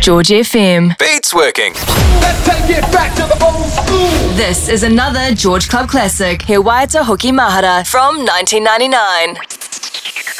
George FM. Beats working. Let's take it back to the old school. This is another George Club classic, He Waita Hoki Mahara from 1999.